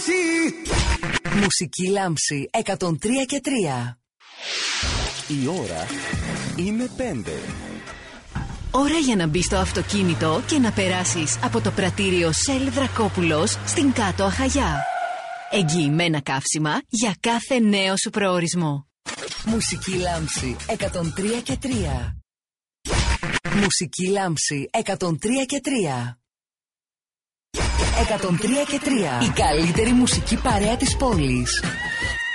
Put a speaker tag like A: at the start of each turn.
A: νησί.
B: Μουσική λάμψη 103 και 3.
C: Η ώρα είναι 5.
B: Ώρα για να μπεις στο αυτοκίνητο και να περάσεις από το πρατήριο Σέλ Δρακόπουλος στην Κάτω Αχαγιά. Εγγυημένα καύσιμα για κάθε νέο σου προορισμό. Μουσική λάμψη 103 και 3. Μουσική λάμψη 103 και 3. 103 και 3. Η καλύτερη μουσική παρέα της πόλης.